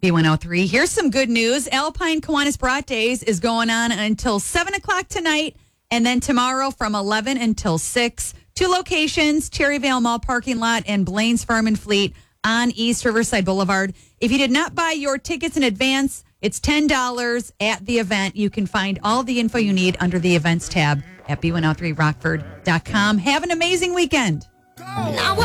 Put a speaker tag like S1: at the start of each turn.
S1: B103. Here's some good news. Alpine Kiwanis Brat Days is going on until 7 o'clock tonight, and then tomorrow from 11 until 6. 2 locations, Cherryvale Mall parking lot and Blaine's Farm and Fleet on East Riverside Boulevard. If you did not buy your tickets in advance, it's $10 at the event. You can find all the info you need under the events tab at b103rockford.com. Have an amazing weekend.